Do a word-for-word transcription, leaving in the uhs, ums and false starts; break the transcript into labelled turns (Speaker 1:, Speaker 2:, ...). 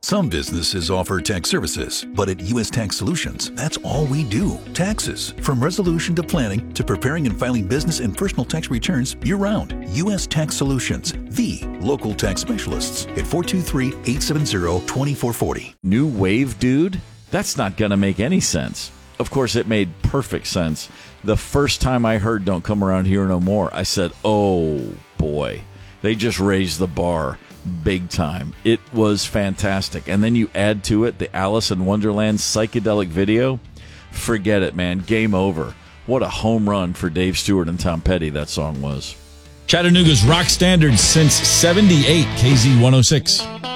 Speaker 1: Some businesses offer tax services, but at U S Tax Solutions, that's all we do. Taxes. From resolution to planning to preparing and filing business and personal tax returns year-round. U S Tax Solutions, the local tax specialists at four two three, eight seven zero, two four four zero.
Speaker 2: New wave, dude? That's not going to make any sense. Of course, it made perfect sense. The first time I heard Don't Come Around Here No More, I said, oh, boy. They just raised the bar big time. It was fantastic. And then you add to it the Alice in Wonderland psychedelic video. Forget it, man. Game over. What a home run for Dave Stewart and Tom Petty that song was.
Speaker 3: Chattanooga's rock standard since seventy-eight, K Z one oh six.